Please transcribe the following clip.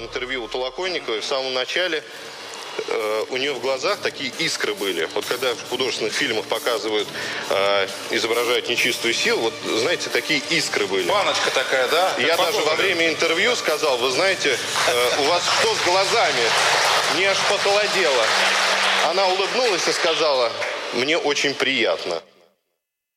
интервью у Толоконниковой в самом начале. У нее в глазах такие искры были. Вот когда в художественных фильмах показывают, изображают нечистую силу, вот, знаете, такие искры были. Баночка такая, да? Я даже во время интервью сказал, вы знаете, у вас что с глазами? Мне аж похолодело. Она улыбнулась и сказала, мне очень приятно.